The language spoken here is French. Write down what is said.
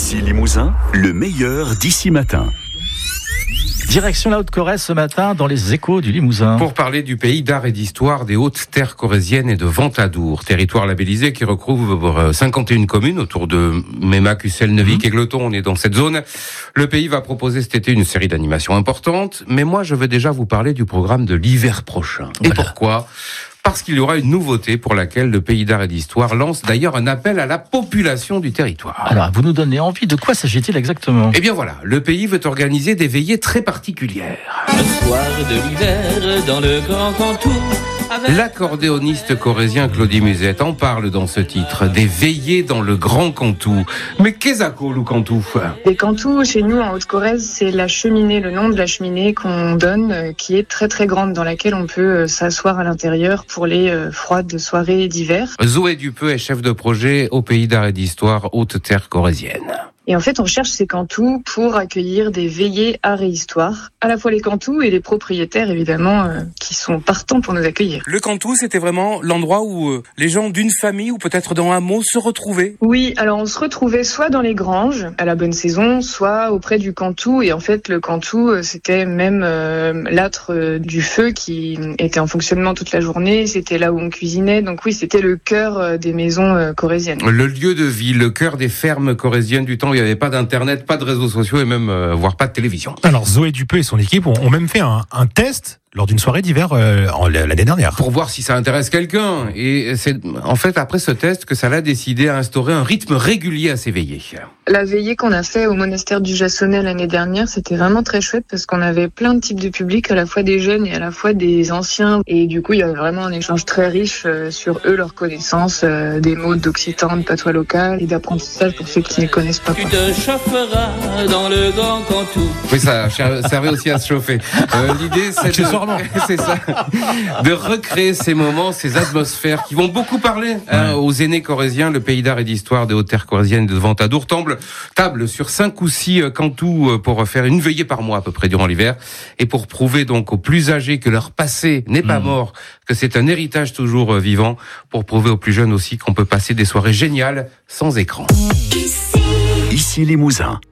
Ici Limousin, le meilleur d'ici matin. Direction la Haute-Corrèze ce matin dans les Échos du Limousin. Pour parler du pays d'art et d'histoire des Hautes-Terres corréziennes et de Ventadour, territoire labellisé qui recouvre 51 communes autour de Meymac, Ussel, Neuvik et Gloton. On est dans cette zone. Le pays va proposer cet été une série d'animations importantes, mais moi je veux déjà vous parler du programme de l'hiver prochain. Et pourquoi ? Parce qu'il y aura une nouveauté pour laquelle le pays d'art et d'histoire lance d'ailleurs un appel à la population du territoire. Alors, vous nous donnez envie, de quoi s'agit-il exactement ? Eh bien voilà, le pays veut organiser des veillées très particulières. Le soir de l'hiver, dans le Grand Cantou. L'accordéoniste corrézien Claudie Musette en parle dans ce titre, des veillées dans le Grand Cantou. Mais qu'est-ce que le Cantou ? Les Cantous, chez nous en Haute-Corrèze, c'est la cheminée, le nom de la cheminée qu'on donne, qui est très très grande, dans laquelle on peut s'asseoir à l'intérieur pour les froides soirées d'hiver. Zoé Dupeux est chef de projet au pays d'art et d'histoire Haute-Terre corrézienne. Et en fait, on cherche ces cantous pour accueillir des veillées art et histoire. À la fois les cantous et les propriétaires, évidemment, qui sont partants pour nous accueillir. Le cantou, c'était vraiment l'endroit où les gens d'une famille ou peut-être d'un hameau se retrouvaient. Oui, alors on se retrouvait soit dans les granges, à la bonne saison, soit auprès du cantou. Et en fait, le cantou, c'était même l'âtre du feu qui était en fonctionnement toute la journée. C'était là où on cuisinait. Donc oui, c'était le cœur des maisons corréziennes. Le lieu de vie, le cœur des fermes corréziennes du temps. Il n'y avait pas d'internet, pas de réseaux sociaux et même voire pas de télévision. Alors Zoé Dupeux et son équipe ont même fait un test lors d'une soirée d'hiver l'année dernière. Pour voir si ça intéresse quelqu'un. Et c'est en fait après ce test que ça l'a décidé à instaurer un rythme régulier à ces veillées. La veillée qu'on a fait au monastère du Jassonnet l'année dernière, c'était vraiment très chouette parce qu'on avait plein de types de publics, à la fois des jeunes et à la fois des anciens. Et du coup, il y avait vraiment un échange très riche sur eux, leurs connaissances, des mots d'occitan, de patois local et d'apprentissage pour ceux qui ne connaissent pas. Tu te chaufferas dans le Grand Cantou. Oui, ça servait aussi à se chauffer. L'idée, c'est c'est ça, de recréer ces moments, ces atmosphères qui vont beaucoup parler aux aînés corréziens. Le pays d'art et d'histoire des Hautes-Terres corréziennes de Ventadour table sur 5 ou 6 cantous pour faire une veillée par mois à peu près durant l'hiver et pour prouver donc aux plus âgés que leur passé n'est pas mort, que c'est un héritage toujours vivant, pour prouver aux plus jeunes aussi qu'on peut passer des soirées géniales sans écran. Ici Limousin.